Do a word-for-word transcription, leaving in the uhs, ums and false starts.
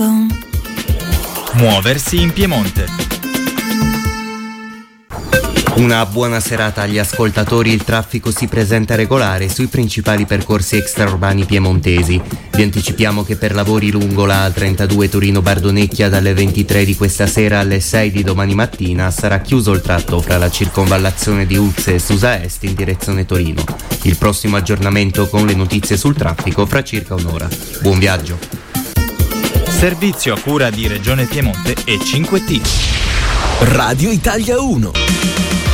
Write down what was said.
Muoversi in Piemonte. Una buona serata agli ascoltatori. Il traffico si presenta regolare sui principali percorsi extraurbani piemontesi. Vi anticipiamo che per lavori lungo la A trentadue Torino-Bardonecchia dalle ventitré di questa sera alle sei di domani mattina sarà chiuso il tratto fra la circonvallazione di Uzze e Susa Est in direzione Torino. Il prossimo aggiornamento con le notizie sul traffico fra circa un'ora. Buon viaggio. Servizio a cura di Regione Piemonte e cinque T. Radio Italia uno.